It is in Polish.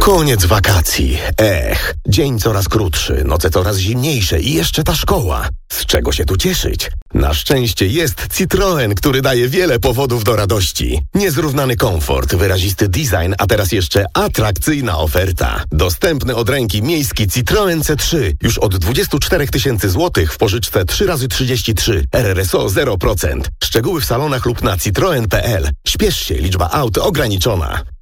Koniec wakacji. Dzień coraz krótszy, noce coraz zimniejsze i jeszcze ta szkoła. Z czego się tu cieszyć? Na szczęście jest Citroen, który daje wiele powodów do radości. Niezrównany komfort, wyrazisty design, a teraz jeszcze atrakcyjna oferta. Dostępny od ręki miejski Citroen C3 już od 24 000 złotych w pożyczce 3x33. RRSO 0%. Szczegóły w salonach lub na citroen.pl. Śpiesz się, liczba aut ograniczona.